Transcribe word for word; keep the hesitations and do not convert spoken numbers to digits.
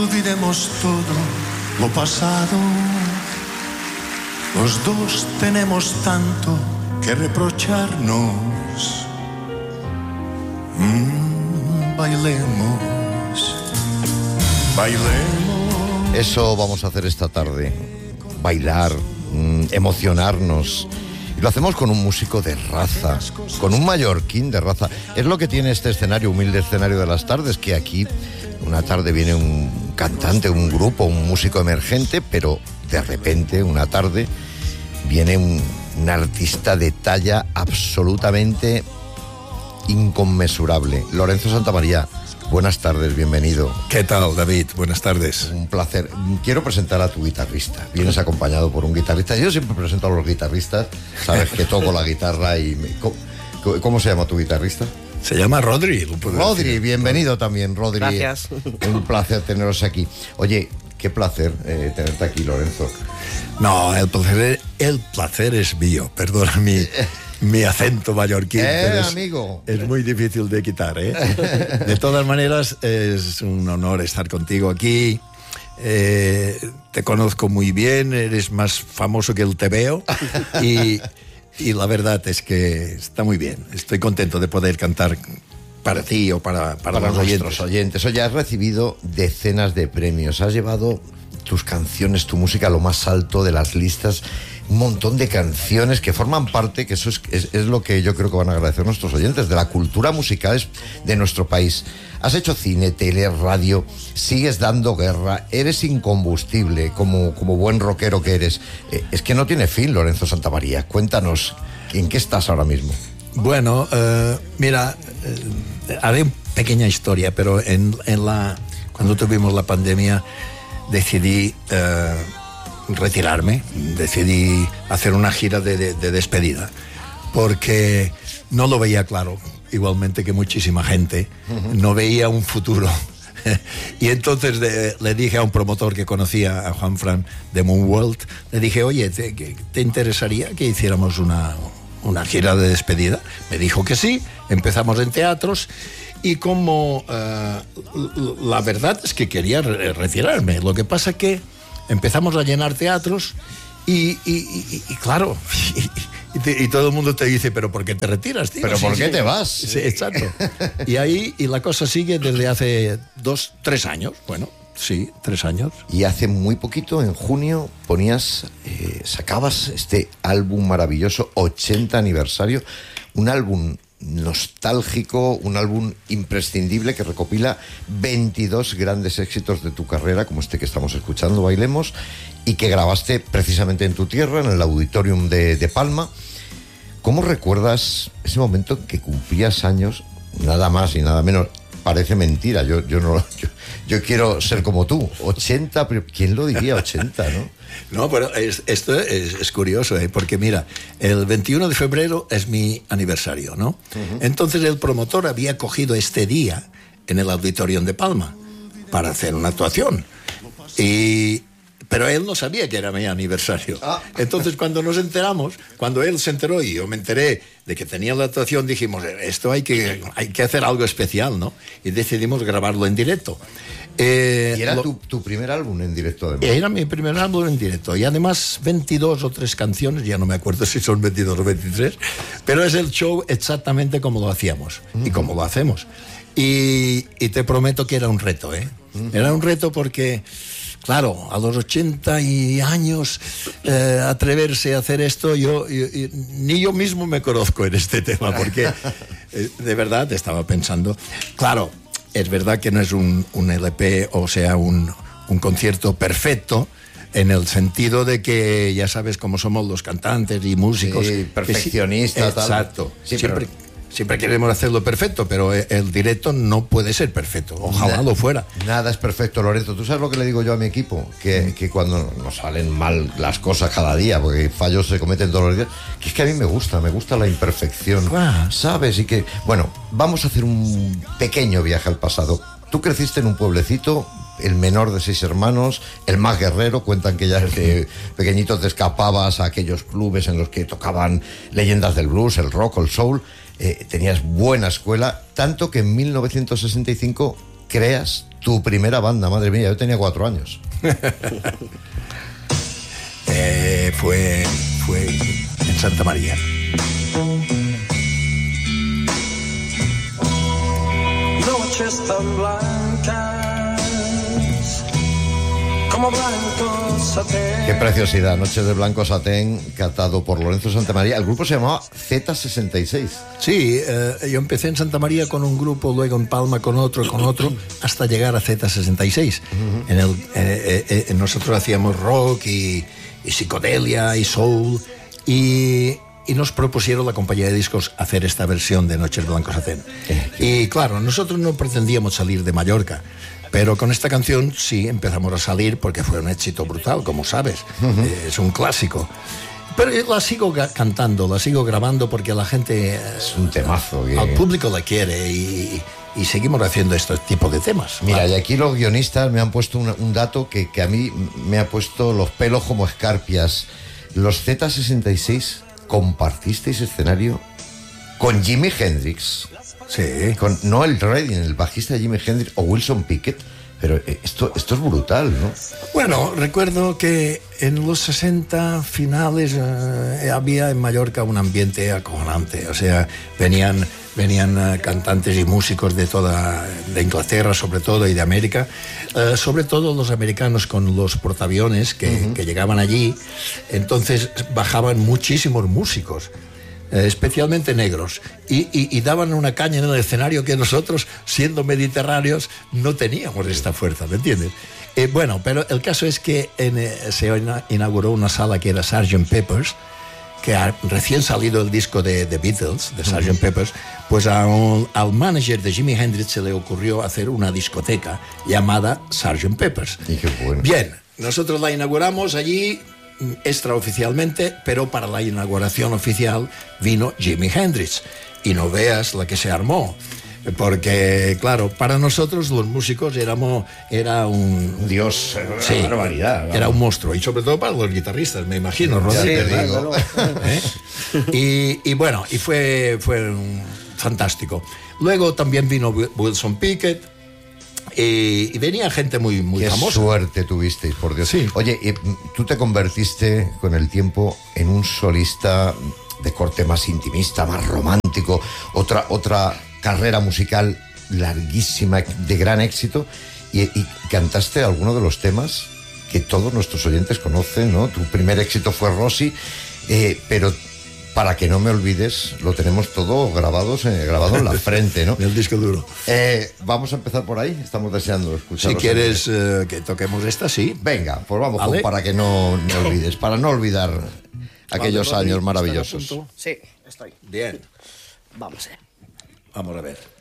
Olvidemos todo lo pasado. Los dos tenemos tanto que reprocharnos. Mm, bailemos, bailemos. Eso vamos a hacer esta tarde. Bailar, mmm, emocionarnos. Y lo hacemos con un músico de raza, con un mallorquín de raza. Es lo que tiene este escenario, humilde escenario de las tardes, que aquí una tarde viene un cantante, un grupo, un músico emergente, pero de repente, una tarde, viene un, un artista de talla absolutamente inconmensurable. Lorenzo Santamaría, buenas tardes, bienvenido. ¿Qué tal, David? Buenas tardes. Un placer. Quiero presentar a tu guitarrista. Vienes acompañado por un guitarrista. Yo siempre presento a los guitarristas. Sabes que toco la guitarra y... Me... ¿Cómo, ¿Cómo se llama tu guitarrista? Se llama Rodri. Rodri, decir. bienvenido también, Rodri. Gracias. Un placer teneros aquí. Oye, qué placer eh, tenerte aquí, Lorenzo. No, el placer, el placer es mío. Perdona mi, mi acento mallorquín. Eh, pero es, amigo. Es muy difícil de quitar, ¿eh? De todas maneras, es un honor estar contigo aquí. Eh, te conozco muy bien, eres más famoso que el Te Veo. Y... Y la verdad es que está muy bien. Estoy contento de poder cantar para ti o para, para, para los nuestros oyentes. oyentes. Oye, has recibido decenas de premios. Has llevado tus canciones, tu música a lo más alto de las listas. Un montón de canciones que forman parte, que eso es, es, es lo que yo creo que van a agradecer nuestros oyentes, de la cultura musical de nuestro país. Has hecho cine, tele, radio, sigues dando guerra, eres incombustible como, como buen rockero que eres. Eh, es que no tiene fin, Lorenzo Santamaría. Cuéntanos, ¿en qué estás ahora mismo? Bueno, uh, mira, uh, haré una pequeña historia, pero en, en la, cuando tuvimos la pandemia decidí uh, retirarme, decidí hacer una gira de, de, de despedida, porque no lo veía claro. Igualmente que muchísima gente, uh-huh. No veía un futuro. Y entonces de, le dije a un promotor que conocía, a Juan Fran de Moonworld, le dije, oye, ¿te, ¿te interesaría que hiciéramos una, una gira de despedida? Me dijo que sí, empezamos en teatros y como uh, la verdad es que quería re- retirarme. Lo que pasa que empezamos a llenar teatros y, y, y, y claro... Y, te, y todo el mundo te dice, ¿pero por qué te retiras, tío? ¿Pero sí, por qué sí. te vas? Sí, exacto. Y ahí, y la cosa sigue desde hace dos, tres años. Bueno, sí, tres años. Y hace muy poquito, en junio, ponías, eh, sacabas este álbum maravilloso, ochenta aniversario, un álbum nostálgico, un álbum imprescindible que recopila veintidós grandes éxitos de tu carrera, como este que estamos escuchando, Bailemos, y que grabaste precisamente en tu tierra, en el Auditorium de, de Palma. ¿Cómo recuerdas ese momento en que cumplías años, nada más y nada menos? Parece mentira, yo, yo no yo, yo quiero ser como tú. ochenta, ¿quién lo diría ochenta, no? No, pero es, esto es, es curioso, ¿eh? Porque mira, el veintiuno de febrero es mi aniversario, ¿no? Uh-huh. Entonces el promotor había cogido este día en el Auditorium de Palma para hacer una actuación. Y... Pero él no sabía que era mi aniversario. Ah. Entonces, cuando nos enteramos, cuando él se enteró y yo me enteré de que tenía la actuación, dijimos, esto hay que, hay que hacer algo especial, ¿no? Y decidimos grabarlo en directo. Eh, y era lo, tu, tu primer álbum en directo, además. Era mi primer álbum en directo. Y además, veintidós o tres canciones, ya no me acuerdo si son veintidós o veintitrés, pero es el show exactamente como lo hacíamos uh-huh. y como lo hacemos. Y, y te prometo que era un reto, ¿eh? Uh-huh. Era un reto porque... Claro, a los ochenta y años eh, atreverse a hacer esto, yo, yo, yo ni yo mismo me conozco en este tema, porque eh, de verdad estaba pensando, claro, es verdad que no es un, un L P, o sea, un, un concierto perfecto, en el sentido de que ya sabes cómo somos los cantantes y músicos. Sí, perfeccionistas. Sí, exacto. Sí, siempre, pero... siempre queremos hacerlo perfecto, pero el directo no puede ser perfecto. Ojalá nada, lo fuera. Nada es perfecto, Lorenzo. ¿Tú sabes lo que le digo yo a mi equipo? Que, que cuando nos salen mal las cosas cada día, porque fallos se cometen todos los días, que es que a mí me gusta, me gusta la imperfección. Ah. ¿Sabes? Y que, bueno, vamos a hacer un pequeño viaje al pasado. Tú creciste en un pueblecito, el menor de seis hermanos, el más guerrero. Cuentan que ya desde pequeñito te escapabas a aquellos clubes en los que tocaban leyendas del blues, el rock, el soul. Eh, tenías buena escuela, tanto que en mil novecientos sesenta y cinco creas Tu primera banda, madre mía, yo tenía cuatro años. eh, fue, fue en Santa María. Noches tan blancas como blanco satén. Qué preciosidad, Noches de Blanco Satén, catado por Lorenzo Santamaría. El grupo se llamaba Z sesenta y seis. Sí, eh, yo empecé en Santa María con un grupo, luego en Palma con otro, con otro, hasta llegar a Z sesenta y seis. Uh-huh. En el, eh, eh, eh, nosotros hacíamos rock y, y psicodelia y soul, y, y nos propusieron la compañía de discos hacer esta versión de Noches de Blanco Satén. Y claro, nosotros no pretendíamos salir de Mallorca, pero con esta canción sí empezamos a salir porque fue un éxito brutal, como sabes. Uh-huh. eh, es un clásico. Pero la sigo cantando, la sigo grabando porque la gente... Es un temazo. Que... Al público la quiere y, y seguimos haciendo este tipo de temas. Mira, claro. Y aquí los guionistas me han puesto un, un dato que, que a mí me ha puesto los pelos como escarpias. Los Z sesenta y seis compartisteis escenario con Jimi Hendrix. Sí. Con Noel Redding, el bajista de Jimi Hendrix, o Wilson Pickett. Pero esto, esto es brutal, ¿no? Bueno, recuerdo que en los sesenta finales eh, había en Mallorca un ambiente acojonante. O sea, venían, venían uh, cantantes y músicos de toda, de Inglaterra sobre todo y de América. Uh, sobre todo los americanos con los portaaviones que, uh-huh. que llegaban allí. Entonces bajaban muchísimos músicos. Eh, especialmente negros, y, y, y daban una caña en el escenario que nosotros, siendo mediterráneos, no teníamos esta fuerza, ¿me entiendes? Eh, bueno, pero el caso es que en, eh, se inauguró una sala que era sergeant Pepper's, que ha recién salido el disco de The Beatles, de sergeant Pepper's, pues a un, al manager de Jimi Hendrix se le ocurrió hacer una discoteca llamada sergeant Pepper's. Y qué bueno. Bien, nosotros la inauguramos allí extraoficialmente, pero para la inauguración oficial vino Jimi Hendrix y no veas la que se armó, porque claro, para nosotros los músicos éramos era un dios, sí, una barbaridad, era un monstruo, y sobre todo para los guitarristas, me imagino, sí, Roda, sí, te claro, digo. ¿Eh? y, y bueno, y fue fue un, fantástico. Luego también vino Wilson Pickett. Y, y venía gente muy, muy Qué famosa. Suerte tuvisteis, por Dios. Sí. Oye, tú te convertiste con el tiempo en un solista de corte más intimista, más romántico, otra, otra carrera musical larguísima, de gran éxito, y, y cantaste algunos de los temas que todos nuestros oyentes conocen, ¿no? Tu primer éxito fue Rosy, eh, pero... Para que no me olvides, lo tenemos todo grabados, eh, grabado en la frente, ¿no? En el disco duro. Eh, vamos a empezar por ahí, estamos deseando escuchar. Si quieres eh, que toquemos esta, sí. Venga, pues vamos, ¿Vale? con Para que no me olvides, para no olvidar aquellos Vale, Rodri, años maravillosos. ¿estás a punto? Sí, estoy. Bien, Vamos a ver. vamos a ver.